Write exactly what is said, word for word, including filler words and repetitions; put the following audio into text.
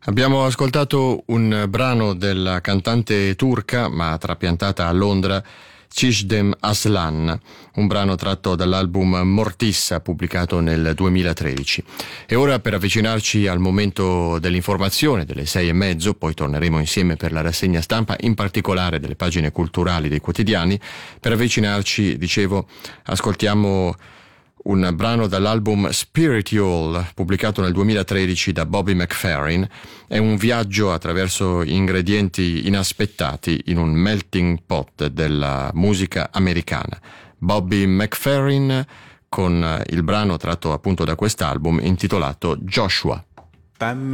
Abbiamo ascoltato un brano della cantante turca, ma trapiantata a Londra, Çiğdem Aslan, un brano tratto dall'album Mortissa, pubblicato nel duemilatredici. E ora, per avvicinarci al momento dell'informazione, delle sei e mezzo, poi torneremo insieme per la rassegna stampa, in particolare delle pagine culturali dei quotidiani. Per avvicinarci, dicevo, ascoltiamo un brano dall'album Spiritual, pubblicato nel duemilatredici da Bobby McFerrin. È un viaggio attraverso ingredienti inaspettati in un melting pot della musica americana. Bobby McFerrin con il brano tratto appunto da quest'album intitolato Joshua.